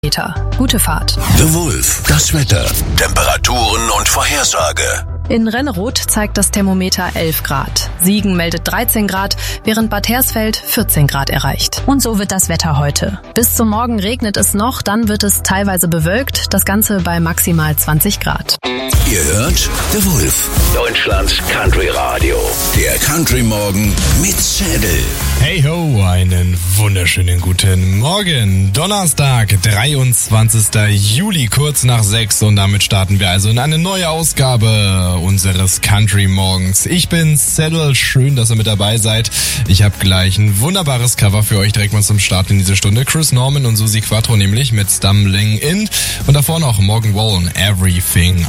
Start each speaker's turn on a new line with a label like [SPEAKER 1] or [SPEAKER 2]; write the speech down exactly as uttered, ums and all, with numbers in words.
[SPEAKER 1] Gute Fahrt.
[SPEAKER 2] The Wolf, das Wetter, Temperaturen und Vorhersage.
[SPEAKER 1] In Renneroth zeigt das Thermometer elf Grad. Siegen meldet dreizehn Grad, während Bad Hersfeld vierzehn Grad erreicht. Und so wird das Wetter heute. Bis zum Morgen regnet es noch, dann wird es teilweise bewölkt, das Ganze bei maximal zwanzig Grad.
[SPEAKER 2] Ihr hört The Wolf, Deutschlands Country Radio. Der Country Morgen mit Zedel.
[SPEAKER 3] Hey ho, einen wunderschönen guten Morgen. Donnerstag, dreiundzwanzigster Juli, kurz nach sechs, und damit starten wir also in eine neue Ausgabe unseres Country Morgens. Ich bin Zedel, schön, dass ihr mit dabei seid. Ich habe gleich ein wunderbares Cover für euch direkt mal zum Start in diese Stunde. Chris Norman und Susi Quattro nämlich mit Stumbling In, und davor noch Morgan Wallen, Everything